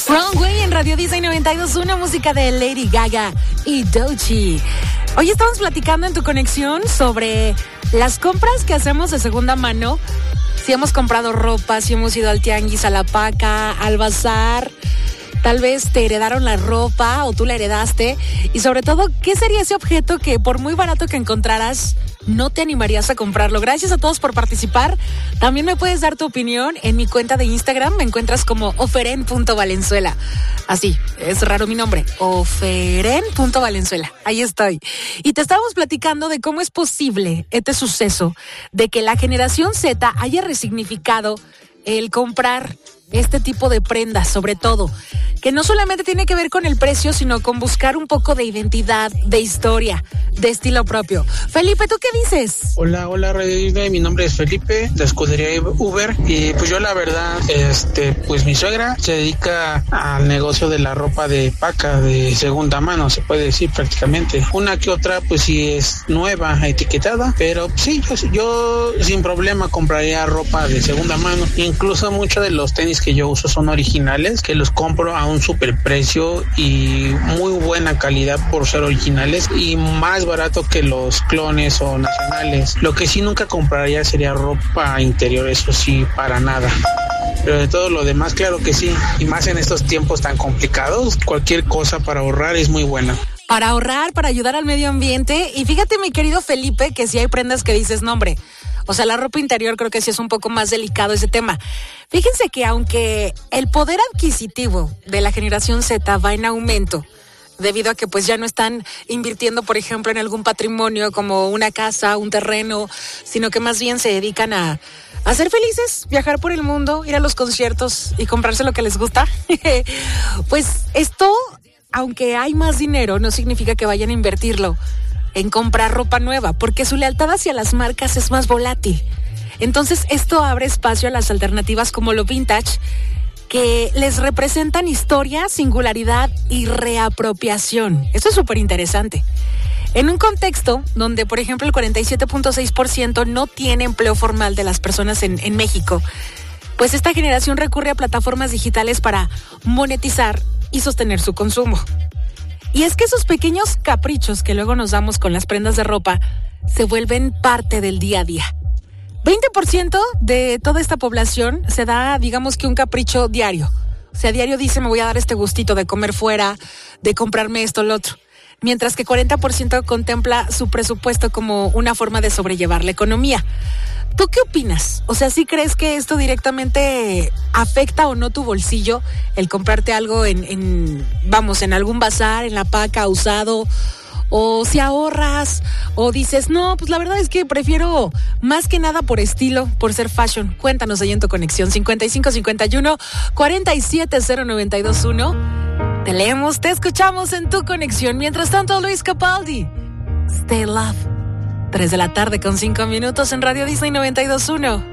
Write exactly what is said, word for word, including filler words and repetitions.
Wrong Way en Radio Disney noventa y dos punto uno, música de Lady Gaga y Doechii. Hoy estamos platicando en Tu Conexión sobre las compras que hacemos de segunda mano. Si hemos comprado ropa, si hemos ido al tianguis, a la paca, al bazar. Tal vez te heredaron la ropa o tú la heredaste. Y sobre todo, ¿qué sería ese objeto que por muy barato que encontraras, no te animarías a comprarlo? Gracias a todos por participar. También me puedes dar tu opinión en mi cuenta de Instagram. Me encuentras como oferen punto valenzuela. Así, es raro mi nombre. oferen punto valenzuela. Ahí estoy. Y te estábamos platicando de cómo es posible este suceso de que la generación Z haya resignificado el comprar este tipo de prendas, sobre todo, que no solamente tiene que ver con el precio, sino con buscar un poco de identidad, de historia, de estilo propio. Felipe, ¿tú qué dices? Hola, hola, Radio Disney, mi nombre es Felipe, de escudería Uber, y pues yo la verdad, este, pues mi suegra se dedica al negocio de la ropa de paca, de segunda mano, se puede decir prácticamente. Una que otra, pues sí es nueva, etiquetada, pero sí, yo, yo sin problema compraría ropa de segunda mano. Incluso muchos de los tenis que yo uso son originales, que los compro a un super precio y muy buena calidad por ser originales y más barato que los clones o nacionales. Lo que sí nunca compraría sería ropa interior, eso sí, para nada. Pero de todo lo demás, claro que sí. Y más en estos tiempos tan complicados, cualquier cosa para ahorrar es muy buena. Para ahorrar, para ayudar al medio ambiente. Y fíjate, mi querido Felipe, que si hay prendas que dices, no hombre, o sea, la ropa interior creo que sí es un poco más delicado ese tema. Fíjense que aunque el poder adquisitivo de la generación Z va en aumento, debido a que pues ya no están invirtiendo, por ejemplo, en algún patrimonio como una casa, un terreno, sino que más bien se dedican a, a ser felices, viajar por el mundo, ir a los conciertos y comprarse lo que les gusta. Pues esto, aunque hay más dinero, no significa que vayan a invertirlo en comprar ropa nueva, porque su lealtad hacia las marcas es más volátil. Entonces, esto abre espacio a las alternativas como lo vintage, que les representan historia, singularidad y reapropiación. Esto es súper interesante. En un contexto donde, por ejemplo, el cuarenta y siete punto seis por ciento no tiene empleo formal de las personas en, en México, pues esta generación recurre a plataformas digitales para monetizar y sostener su consumo. Y es que esos pequeños caprichos que luego nos damos con las prendas de ropa se vuelven parte del día a día. veinte por ciento de toda esta población se da, digamos que un capricho diario. O sea, diario dice, me voy a dar este gustito de comer fuera, de comprarme esto, lo otro. Mientras que cuarenta por ciento contempla su presupuesto como una forma de sobrellevar la economía. ¿Tú qué opinas? O sea, ¿sí crees que esto directamente afecta o no tu bolsillo? El comprarte algo en, en vamos, en algún bazar, en la paca, usado, o si ahorras, o dices, no, pues la verdad es que prefiero más que nada por estilo, por ser fashion. Cuéntanos ahí en Tu Conexión, cincuenta y cinco cincuenta y uno cuarenta y siete cero noventa y dos uno. Te leemos, te escuchamos en Tu Conexión. Mientras tanto, Luis Capaldi, Stay Love. tres de la tarde con cinco minutos en Radio Disney noventa y dos punto uno.